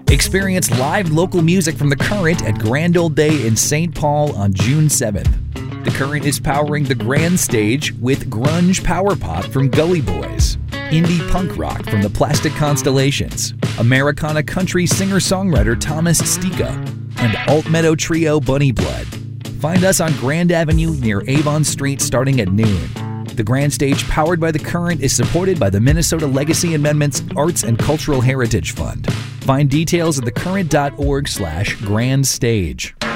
Experience live local music from The Current at Grand Old Day in St. Paul on June 7th. The Current is powering the Grand Stage with grunge power pop from Gully Boys, indie punk rock from the Plastic Constellations, Americana country singer-songwriter Thomas Stika, and alt-meadow trio Bunny Blood. Find us on Grand Avenue near Avon Street starting at noon. The Grand Stage, powered by The Current, is supported by the Minnesota Legacy Amendments Arts and Cultural Heritage Fund. Find details at thecurrent.org/grandstage.